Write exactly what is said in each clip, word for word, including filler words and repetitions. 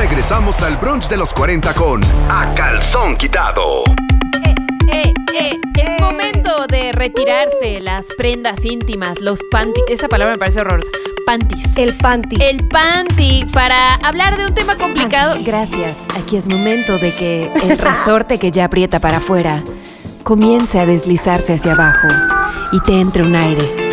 Regresamos al brunch de los cuarenta con A Calzón Quitado. Eh, eh, es momento de retirarse las prendas íntimas, los panties. Esa palabra me parece horrorosa. Panties. El panty. El panty, para hablar de un tema complicado. Gracias. Aquí es momento de que el resorte que ya aprieta para afuera comience a deslizarse hacia abajo y te entre un aire.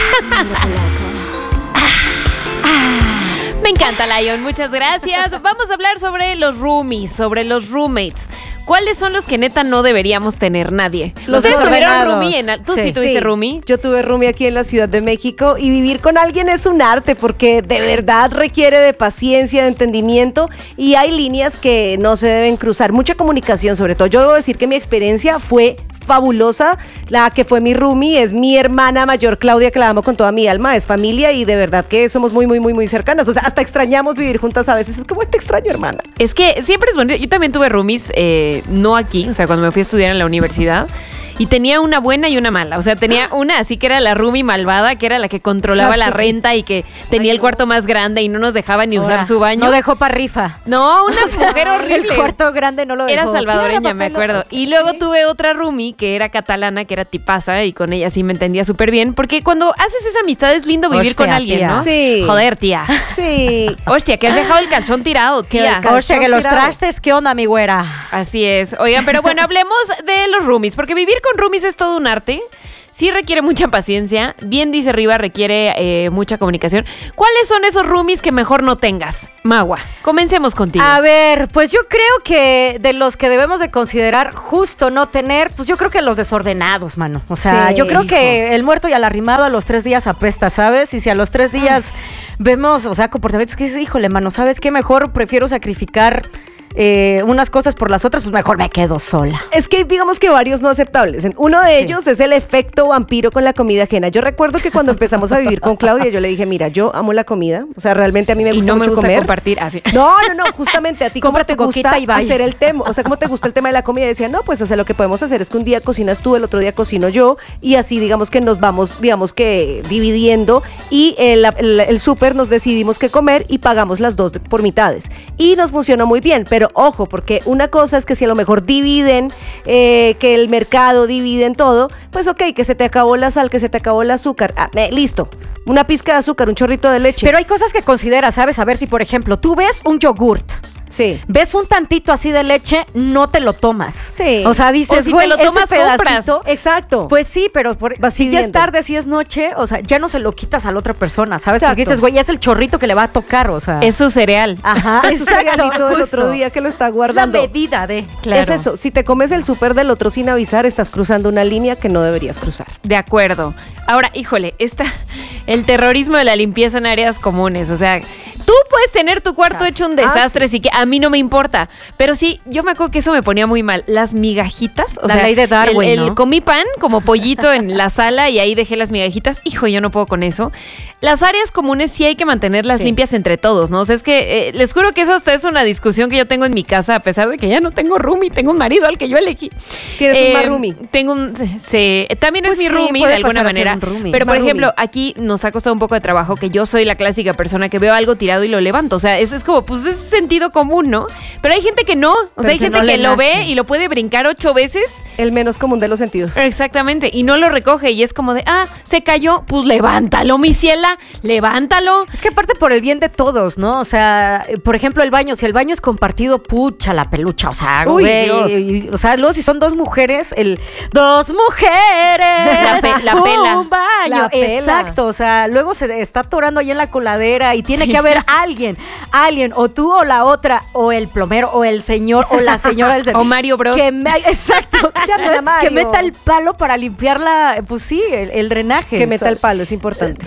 Me encanta, Lion. Muchas gracias. Vamos a hablar sobre los roomies, sobre los roommates. ¿Cuáles son los que neta no deberíamos tener nadie? Los ¿Ustedes tuvieron desordenados. roomie? En, ¿Tú sí, sí tuviste Sí. roomie? Yo tuve roomie aquí en la Ciudad de México y vivir con alguien es un arte porque de verdad requiere de paciencia, de entendimiento y hay líneas que no se deben cruzar. Mucha comunicación, sobre todo. Yo debo decir que mi experiencia fue fabulosa. La que fue mi roomie es mi hermana mayor, Claudia, que la amo con toda mi alma. Es familia y de verdad que somos muy, muy, muy, muy cercanas. O sea, hasta extrañamos vivir juntas a veces. Es como, te extraño, hermana. Es que siempre es bonito. Yo también tuve roomies, eh, no aquí, o sea, cuando me fui a estudiar en la universidad. Y tenía una buena y una mala. O sea, tenía una así que era la roomie malvada, que era la que controlaba la renta y que tenía el cuarto más grande y no nos dejaba ni usar su baño. No dejó para rifa. No, una mujer horrible. El cuarto grande no lo dejó. Era salvadoreña, Tira, me papel, acuerdo. ok. Y luego tuve otra roomie que era catalana, que era tipaza, y con ella sí me entendía súper bien. Porque cuando haces esa amistad es lindo vivir Hostia, con alguien, tía. ¿no? Sí. Joder, tía. Sí. Hostia, que has dejado el calzón tirado, tía. calzón Hostia, que los tirado. trastes, ¿qué onda, mi güera? Así es. Oigan, pero bueno, hablemos de los roomies, porque vivir con roomies es todo un arte. Sí requiere mucha paciencia. Bien dice Riva, requiere eh, mucha comunicación. ¿Cuáles son esos roomies que mejor no tengas? Magua, comencemos contigo. A ver, pues yo creo que de los que debemos de considerar justo no tener, pues yo creo que los desordenados, mano. O sea, Sí, yo creo hijo. que el muerto y al arrimado a los tres días apesta, ¿sabes? Y si a los tres días vemos, o sea, comportamientos que dices, híjole, mano, ¿sabes qué? Mejor prefiero sacrificar eh, unas cosas por las otras, pues mejor me quedo sola. Es que digamos que varios no aceptables. Uno de Sí. ellos es el efecto vampiro con la comida ajena. Yo recuerdo que cuando empezamos a vivir con Claudia, yo le dije, mira, yo amo la comida. O sea, realmente a mí me y gusta no me mucho gusta comer. compartir así. No, no, no, justamente a ti cómo Compra te tu gusta coquita y vaya. hacer el tema, o sea, cómo te gusta el tema de la comida. Y decía, no, pues, o sea, lo que podemos hacer es que un día cocinas tú, el otro día cocino yo, y así, digamos que nos vamos, digamos que dividiendo, y el, el, el súper nos decidimos qué comer y pagamos las dos de- por mitades. Y nos funcionó muy bien, pero ojo, porque una cosa es que si a lo mejor dividen, eh, que el mercado dividen todo, pues ok, que se te acabó la sal, que se te acabó el azúcar, ah, eh, listo, una pizca de azúcar, un chorrito de leche. Pero hay cosas que consideras, ¿sabes? A ver si, por ejemplo, tú ves un yogurt. Sí. Ves un tantito así de leche, no te lo tomas. Sí. O sea, dices, O si te güey, lo tomas, ese pedacito, compras. Exacto. Pues sí, pero por- Vas si ya es pidiendo. tarde, si es noche, o sea, ya no se lo quitas a la otra persona, ¿sabes? Porque Exacto. dices, güey, es el chorrito que le va a tocar, o sea. Es su cereal. Ajá, Es un cerealito del otro día que lo está La guardando. medida de. Claro. Es eso, si te comes el súper del otro sin avisar, estás cruzando una línea que no deberías cruzar. De acuerdo. Ahora, híjole, esta, el terrorismo de la limpieza en áreas comunes. O sea, tú puedes tener tu cuarto Ah, hecho un desastre, sí que a mí no me importa. Pero sí, yo me acuerdo que eso me ponía muy mal. Las migajitas. O La sea, ley de Darwin, el, el ¿no? comí pan como pollito en la sala y ahí dejé las migajitas. Hijo, yo no puedo con eso. Las áreas comunes sí hay que mantenerlas Sí. limpias entre todos, ¿no? O sea, es que eh, les juro que eso hasta es una discusión que yo tengo en mi casa, a pesar de que ya no tengo roomie, tengo un marido al que yo elegí. ¿Tienes un Eh, más roomie? Tengo un... Sí, también Pues es mi sí, roomie puede de alguna pasar a ser manera. un roomie. Pero, Es por más ejemplo, roomie. aquí nos ha costado un poco de trabajo que yo soy la clásica persona que veo algo tirado y lo levanto. O sea, es, es como, pues es sentido común, ¿no? Pero hay gente que no. O Pero sea, hay que gente no que le lo nace. ve y lo puede brincar ocho veces. El menos común de los sentidos. Exactamente. Y no lo recoge. Y es como de, ah, se cayó. Pues levántalo, mi ciela. Levántalo. Es que aparte por el bien de todos, ¿no? O sea, eh, por ejemplo, el baño, si el baño es compartido, pucha la pelucha, o sea, Uy, güey, Dios. y- o sea, luego si son dos mujeres, el dos mujeres, La pe- la pela. un baño, La pela. exacto, o sea, luego se está atorando ahí en la coladera y tiene que haber alguien, alguien, o tú o la otra, o el plomero, o el señor, o la señora del servicio. O Mario Bros. Que me- exacto, Llamen a que Mario. meta el palo para limpiar la, pues sí, el, el drenaje. Que meta el palo, es importante.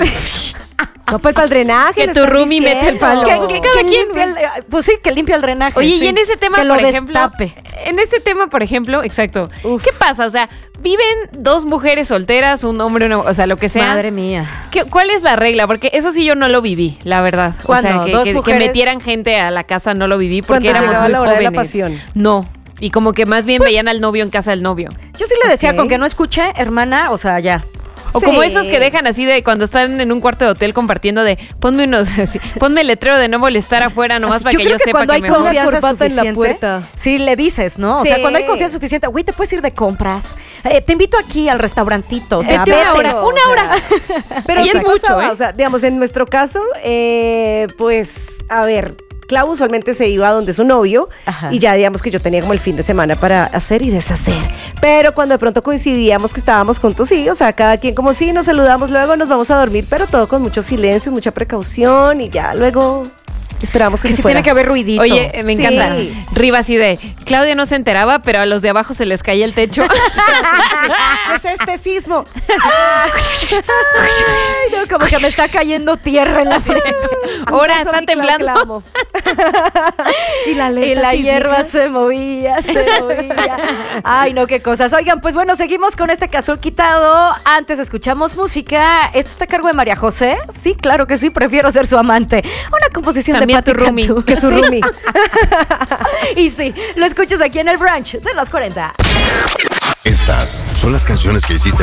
No, pues para el drenaje. Que lo tu están roomie mete el diciendo. palo. Que, que Cada cada quien, quien limpia el- pues sí, que limpia el drenaje. Oye, sí. y en ese tema, que lo por ejemplo, destape. en ese tema, por ejemplo, exacto. Uf. ¿Qué pasa? O sea, viven dos mujeres solteras, un hombre, una, o sea, lo que sea. Madre mía. ¿Qué- ¿Cuál es la regla? Porque eso sí yo no lo viví, la verdad. ¿Cuándo? O sea, que, ¿Dos que- que mujeres? metieran gente a la casa no lo viví porque Cuando éramos llegaba muy la hora de la jóvenes. pasión. No. Y como que más bien veían al novio en casa del novio. Yo sí le decía, Ok. con que no escuche, hermana, o sea, ya. O Sí. como esos que dejan así de cuando están en un cuarto de hotel compartiendo de ponme unos, así, ponme el letrero de no molestar afuera nomás para yo que creo yo que sepa cuando que hay me voy. confianza Una corbata en la suficiente, puerta. sí le dices, ¿no? O Sí. sea, cuando hay confianza suficiente, güey, te puedes ir de compras. Eh, te invito aquí al restaurantito. O sea, Vete una vete. hora, o una sea, hora. Pero Y sí es mucho, pasaba, ¿eh? O sea, digamos, en nuestro caso, eh, pues, a ver, Clau usualmente se iba donde su novio Ajá. y ya digamos que yo tenía como el fin de semana para hacer y deshacer. Pero cuando de pronto coincidíamos que estábamos juntos, sí, o sea, cada quien como sí, nos saludamos, luego nos vamos a dormir, pero todo con mucho silencio, mucha precaución y ya luego esperamos que, Que se sí fuera. tiene que haber ruidito. Oye, eh, me Sí. encanta. Riva así de, Claudia no se enteraba, pero a los de abajo se les caía el techo. es este sismo. Ay, no, como que me está cayendo tierra en la frente. Ahora Eso está mi Clau temblando. clamo. y la Y alerta la sísmica. hierba se movía, se movía. Ay, no, qué cosas. Oigan, pues bueno, seguimos con este Cazul quitado. Antes escuchamos música. ¿Esto está a cargo de María José? Sí, claro que sí, prefiero ser su amante. Una composición También de tu Patti roomie. Cantú. Que su Sí. roomie. Y sí, lo escuchas aquí en el brunch de los cuarenta. Estas son las canciones que hiciste